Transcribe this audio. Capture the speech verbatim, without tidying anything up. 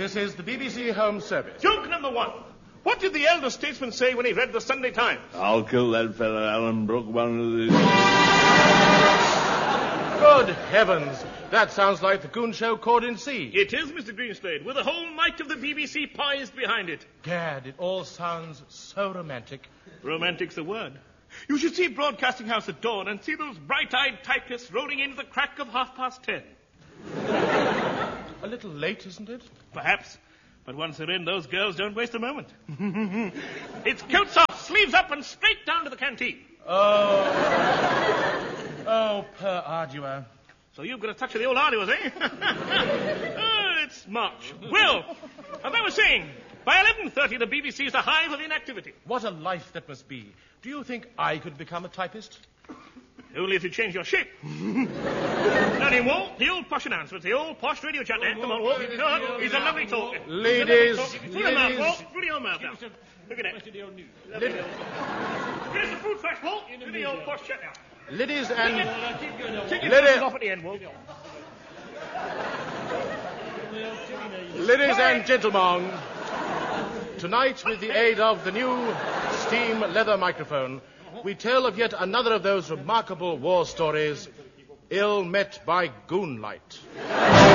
This is the B B C Home Service. Joke number one. What did the elder statesman say when he read the Sunday Times? I'll kill that fella, Alan Brooke, one of these. Good heavens. That sounds like the Goon Show caught in sea. It is, Mister Greenslade, with the whole might of the B B C poised behind it. Gad, it all sounds so romantic. Romantic's the word. You should see Broadcasting House at dawn and see those bright-eyed typists rolling into the crack of half past ten. A little late, isn't it? Perhaps. But once they're in, those girls don't waste a moment. It's coats off, sleeves up, and straight down to the canteen. Oh. Oh, per ardua. So you've got a touch of the old arduous, eh? Oh, it's March. Well, as I was saying, by eleven thirty, the B B C is a hive of inactivity. What a life that must be. Do you think I could become a typist? Only if you change your shape. Now, then, Walt, the old posh announcement, the old posh radio chat there. Come on, Walt. Come on. He's a lovely talker. Ladies, Through your mouth, ladies. Walt. Through your mouth now. Look at that. Lovely. Here's the fruit fresh, Walt. Do the old posh chat now. Ladies and... Take your Lady- glasses off at the end, Walt. Ladies and gentlemen, tonight, with the aid of the new steam leather microphone, we tell of yet another of those remarkable war stories, ill met by goonlight.